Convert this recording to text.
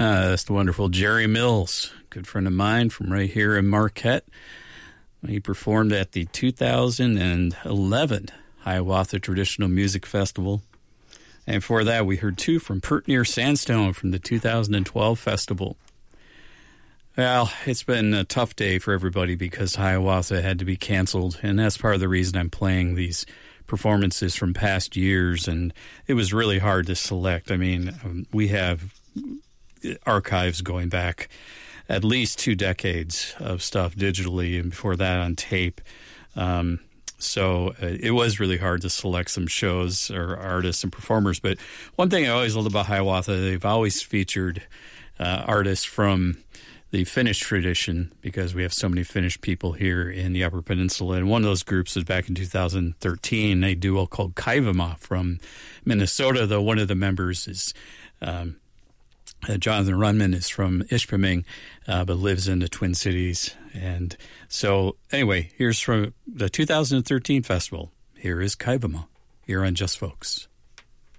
That's the wonderful Jerry Mills, good friend of mine from right here in Marquette. He performed at the 2011 Hiawatha Traditional Music Festival. And for that, we heard two from Pert Near Sandstone from the 2012 festival. Well, it's been a tough day for everybody because Hiawatha had to be canceled, and that's part of the reason I'm playing these performances from past years, and it was really hard to select. I mean, we have archives going back at least 2 decades of stuff digitally, and before that on tape. So it was really hard to select some shows or artists and performers. But one thing I always loved about Hiawatha, they've always featured artists from the Finnish tradition, because we have so many Finnish people here in the Upper Peninsula. And one of those groups was back in 2013, a duo called Kaivama from Minnesota, though one of the members is Jonathan Runman is from Ishpeming, but lives in the Twin Cities. And so anyway, here's from the 2013 festival. Here is Kaivama here on Just Folks.